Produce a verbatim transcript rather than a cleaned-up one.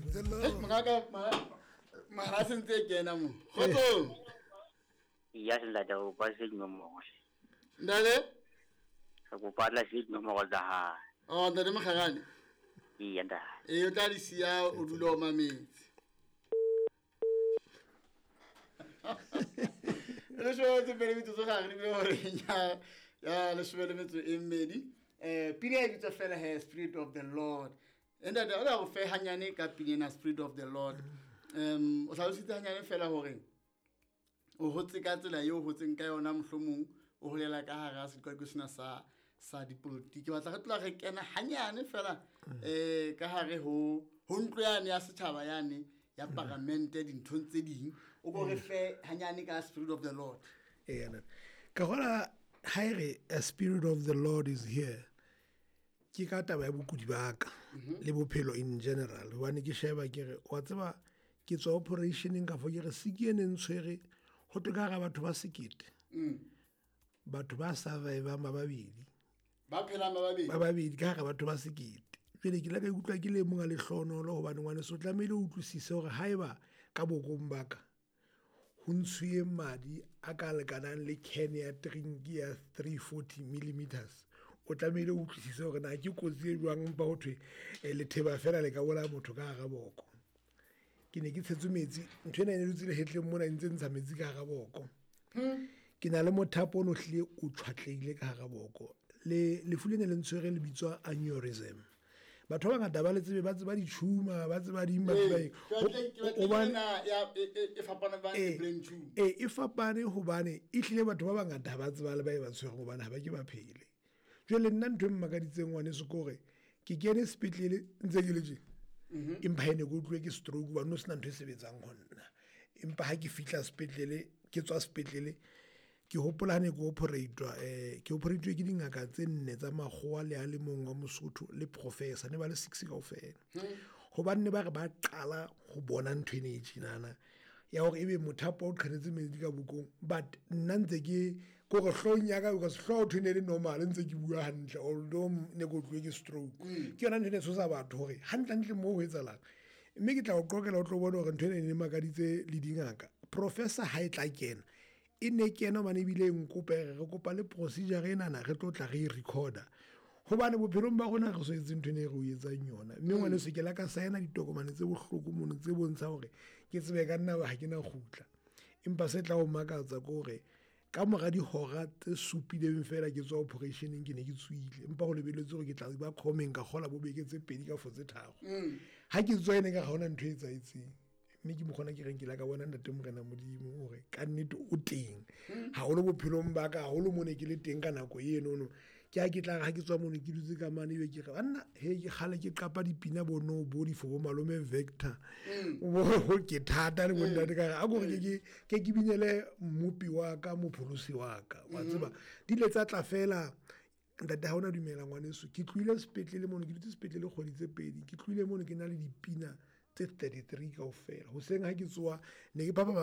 the Lord. Mangaka mara sentse kena mo. Khotso. Iya sila daw pa sig mo. Ndale? Go parla sig mo go da. Oh, ndale makagane. Iya nda. E o tla di sia o dulo mametsi. Le so te pele vitso ga re be hore ya ya le shwele metso e mmedi. Eh pina e vitso fela he Spirit of the Lord. Enda da o fe hanyane ka pina Spirit of the Lord. Um o sa o sitse hanyane fela hore o hotse ka tsela yo hotseng ka yona mohlomong o holela ka hara sekwa go sina sa sa dipolitiki ba tla re tla re kena hanyane fela eh ka hare ho ho ntlo yane ya setjhaba yane ya parliamente dinthong tse ding o go re fe hanyane ka Spirit of the Lord. Eh yana ka gona haire a Spirit of the Lord is here ke ka taba ya bokudi baka le bophelo in general wane ke sheba ke re wa tseba ke tswa operationeng ka fo ke re sikiene ntshwere go toka ga batho ba sekete batho ba survive ba babedi ba phela ba babedi ba babedi ka ga batho ba sekete jele ke la ka utlwa ke le monga le hlonolo go bana ngwane so tlamele o utlwisise gore haeba ka bokong baka ho ntshwe madi a ka lekanang le can ya drink ya three forty millimeters o tlamele o utlwisise gore na ke kotsi e jwang ba go thwe le theba fela le ka bola motho ka ga boko ke ne ke tshetse metsi ntwe na ne le hetle mona ntse ntsha metsi ka ga boko ke na le mothapo no hlile o tshwatleile ka ga boko le le fulene le ntshwere le bitswa aneurysm batho ba ngata ba le tsebe ba tseba di tshuma ba tseba di imba tsae o bana ya e fapana ba di brain tube e e fapane hobane e hlile batho ba bangata ba tseba le ba e ba tshwere hobane ha ba ke ba phele jwale nna ntwe mmakaditseng wane se kore ke kene sepetlele ntse ke le je empa ene go tlwe ke stroke ba no sena ntwe sebetsang honna empa ha ke fitla sepetlele ke tswa sepetlele ke hopolane go operatewa eh ke operatewa ke dingaka tse nne tsa magwa le a le mongwa Mosotho le professor ne ba le six kaofela go ba nne ba re ba qala go bona ntwene e tšinana ya gore ebe mothapo o tshwanetse medi ka bokong but nna ntse ke go go hlonya ka go se hlo thwene le normal ntse ke bua hantle although ne go tlwe ke stroke ke yona ntwene so sa batho gore hantle hantle mo ho etsalang mme ke tla go qokela o tlo bona gore ntwene ne makaditse le dingaka professor ha e tla kena e ne kena mane bile nkope re kopa le procedure e nana re tlo tla re recorder hobane bophelong ba gona re so etse ntwene re o etsang yona mme ngwane se ke la ka saena ditokomane tse bohloko mono tse bontsha gore ke tsebe ka nna ba ha ke na khutla empa se tla o makatsa gore ka moga di hora tse supileng fela ke tswa operationeng ke ne ke tswile empa go lebeletse gore ke tla ba coming ka gola bobeke tse pedi ka fotse thago ha ke tswa ene ka ga ona ntwe e tsaitseng mme ke mogona ke reng ke la ka bona ntate morena modimo gore ka nnete o teng ha o le bophelong ba ka ha o le mone ke le teng ka nako eno no ke a ke tla ga ke tswa mone ke dutse ka mane be ke ga nna he ke gale ke qapa dipina bo no bo di fo malome Vector o ke thata le bona ka ga go ke ke ke ke binele mmupi wa ka mopholosi wa ka wa tseba di le tsa tla fela ntate ha ona dumela ngwaneso ke tlwile sepetlele mone ke dutse sepetlele kgodi tse pedi ke tlwile mone ke na le dipina thirty-three kaofela ho seng ha ke tsoa ne ke papa